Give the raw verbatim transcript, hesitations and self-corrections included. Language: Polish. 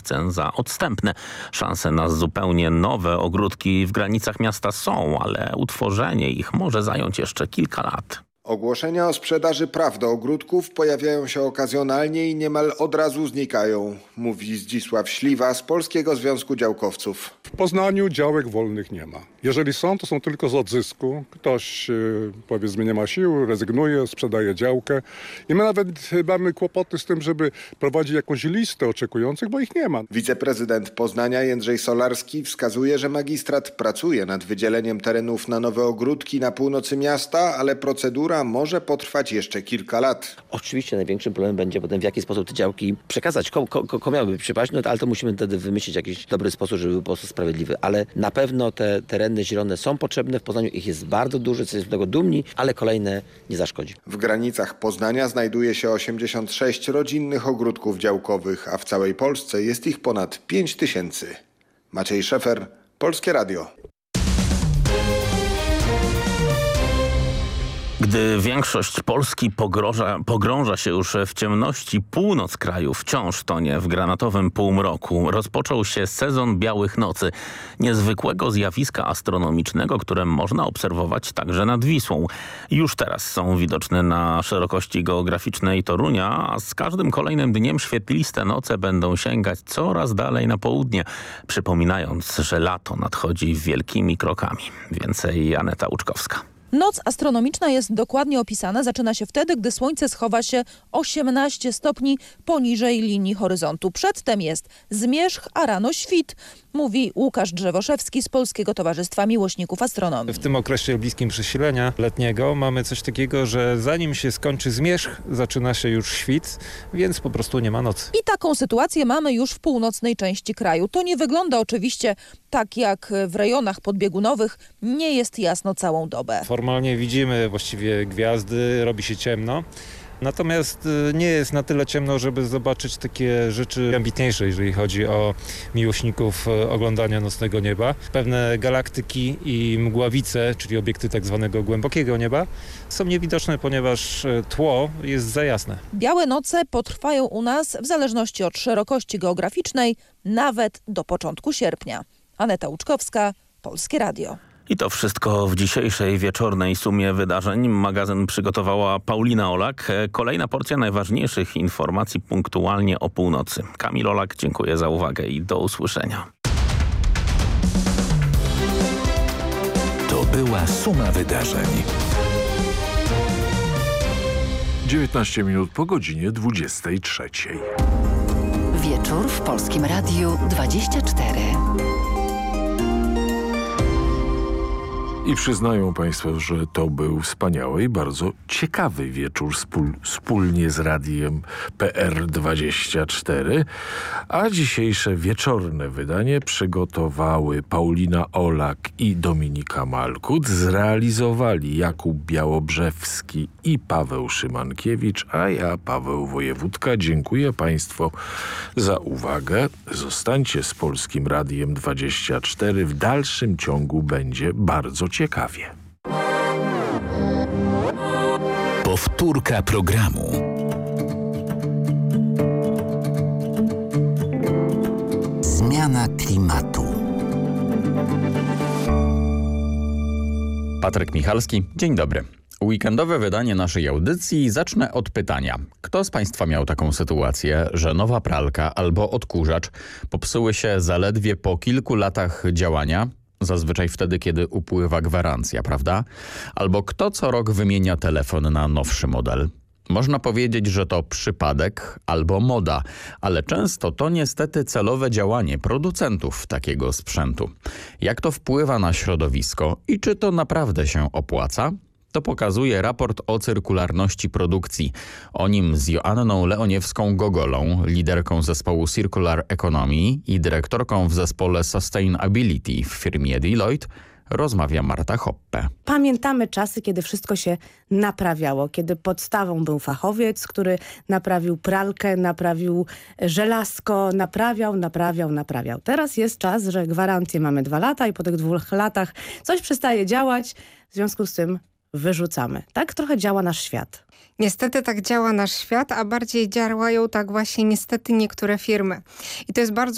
cen za odstępne. Szanse na zupełnie nowe ogródki w granicach miasta są, ale utworzenie ich może zająć jeszcze kilka lat. Ogłoszenia o sprzedaży praw do ogródków pojawiają się okazjonalnie i niemal od razu znikają, mówi Zdzisław Śliwa z Polskiego Związku Działkowców. W Poznaniu działek wolnych nie ma. Jeżeli są, to są tylko z odzysku. Ktoś yy, powiedzmy nie ma sił, rezygnuje, sprzedaje działkę. I my nawet mamy kłopoty z tym, żeby prowadzić jakąś listę oczekujących, bo ich nie ma. Wiceprezydent Poznania Jędrzej Solarski wskazuje, że magistrat pracuje nad wydzieleniem terenów na nowe ogródki na północy miasta, ale procedura może potrwać jeszcze kilka lat. Oczywiście największym problemem będzie potem w jaki sposób te działki przekazać, komu, komu, komu miałyby przypaść, no ale to musimy wtedy wymyślić jakiś dobry sposób, żeby był po prostu sprawiedliwy. Ale na pewno te tereny zielone są potrzebne, w Poznaniu ich jest bardzo dużo, jesteśmy z tego dumni, ale kolejne nie zaszkodzi. W granicach Poznania znajduje się osiemdziesiąt sześć rodzinnych ogródków działkowych, a w całej Polsce jest ich ponad pięć tysięcy. Maciej Szefer, Polskie Radio. Gdy większość Polski pogrąża, pogrąża się już w ciemności, północ kraju wciąż tonie w granatowym półmroku. Rozpoczął się sezon białych nocy, niezwykłego zjawiska astronomicznego, które można obserwować także nad Wisłą. Już teraz są widoczne na szerokości geograficznej Torunia, a z każdym kolejnym dniem świetliste noce będą sięgać coraz dalej na południe, przypominając, że lato nadchodzi wielkimi krokami. Więcej Aneta Łuczkowska. Noc astronomiczna jest dokładnie opisana. Zaczyna się wtedy, gdy słońce schowa się osiemnaście stopni poniżej linii horyzontu. Przedtem jest zmierzch, a rano świt, mówi Łukasz Drzewoszewski z Polskiego Towarzystwa Miłośników Astronomii. W tym okresie bliskim przesilenia letniego mamy coś takiego, że zanim się skończy zmierzch, zaczyna się już świt, więc po prostu nie ma nocy. I taką sytuację mamy już w północnej części kraju. To nie wygląda oczywiście tak jak w rejonach podbiegunowych. Nie jest jasno całą dobę. Formalnie widzimy właściwie gwiazdy, robi się ciemno. Natomiast nie jest na tyle ciemno, żeby zobaczyć takie rzeczy ambitniejsze, jeżeli chodzi o miłośników oglądania nocnego nieba. Pewne galaktyki i mgławice, czyli obiekty tak zwanego głębokiego nieba, są niewidoczne, ponieważ tło jest za jasne. Białe noce potrwają u nas w zależności od szerokości geograficznej nawet do początku sierpnia. Aneta Łuczkowska, Polskie Radio. I to wszystko w dzisiejszej wieczornej sumie wydarzeń. Magazyn przygotowała Paulina Olak. Kolejna porcja najważniejszych informacji punktualnie o północy. Kamil Olak, dziękuję za uwagę i do usłyszenia. To była suma wydarzeń. dziewiętnaście minut po godzinie dwudziestej trzeciej. Wieczór w Polskim Radiu dwadzieścia cztery. I przyznają Państwo, że to był wspaniały i bardzo ciekawy wieczór spól, wspólnie z radiem P R dwadzieścia cztery, a dzisiejsze wieczorne wydanie przygotowały Paulina Olak i Dominika Malkut, zrealizowali Jakub Białobrzewski i Paweł Szymankiewicz, a ja, Paweł Wojewódka, dziękuję Państwu za uwagę. Zostańcie z Polskim Radiem dwadzieścia cztery, w dalszym ciągu będzie bardzo ciekawie. Ciekawie. Powtórka programu. Zmiana klimatu. Patryk Michalski, dzień dobry. Weekendowe wydanie naszej audycji zacznę od pytania. Kto z Państwa miał taką sytuację, że nowa pralka albo odkurzacz popsuły się zaledwie po kilku latach działania? Zazwyczaj wtedy, kiedy upływa gwarancja, prawda? Albo kto co rok wymienia telefon na nowszy model? Można powiedzieć, że to przypadek albo moda, ale często to niestety celowe działanie producentów takiego sprzętu. Jak to wpływa na środowisko i czy to naprawdę się opłaca? To pokazuje raport o cyrkularności produkcji. O nim z Joanną Leoniewską-Gogolą, liderką zespołu Circular Economy i dyrektorką w zespole Sustainability w firmie Deloitte, rozmawia Marta Hoppe. Pamiętamy czasy, kiedy wszystko się naprawiało, kiedy podstawą był fachowiec, który naprawił pralkę, naprawił żelazko, naprawiał, naprawiał, naprawiał. Teraz jest czas, że gwarancję mamy dwa lata i po tych dwóch latach coś przestaje działać, w związku z tym wyrzucamy. Tak trochę działa nasz świat. Niestety tak działa nasz świat, a bardziej działają tak właśnie niestety niektóre firmy. I to jest bardzo